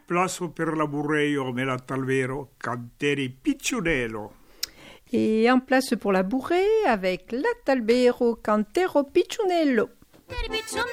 Plasso per la Burreio me la Talvero, Canteri Picciunello. Et en place pour la bourrée avec la Talbero Cantero Picciunello. Picciunello.